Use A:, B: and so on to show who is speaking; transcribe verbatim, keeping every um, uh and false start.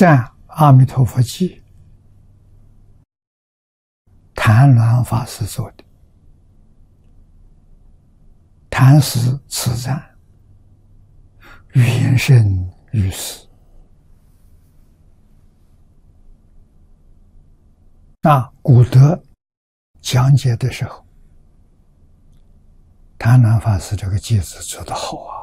A: 赞阿弥陀佛偈，谭鸾法师做的。谭师此赞，远胜于世。那古德讲解的时候，谭鸾法师这个偈子做得好啊！